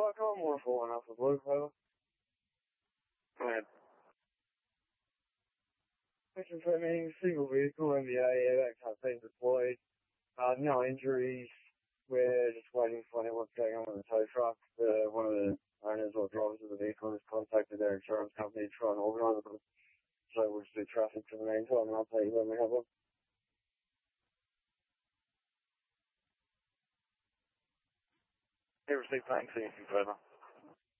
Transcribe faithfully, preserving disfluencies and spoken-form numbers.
I got one for one off the blue fella. Right. Mission permitting, single vehicle, M V A, airbags have been deployed. Uh, no injuries. We're just waiting to find out what's going on with the tow truck. The, one of the owners or drivers of the vehicle has contacted their insurance company to try and organise it. So we'll just do traffic for the meantime, and I'll tell you when we have one. Hey, received, thanks. Anything further?